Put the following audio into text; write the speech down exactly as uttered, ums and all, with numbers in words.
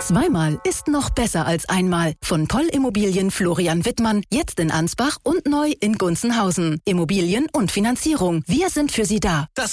Zweimal ist noch besser als einmal. Von Poll Immobilien Florian Wittmann, jetzt in Ansbach und neu in Gunzenhausen. Immobilien und Finanzierung. Wir sind für Sie da. Das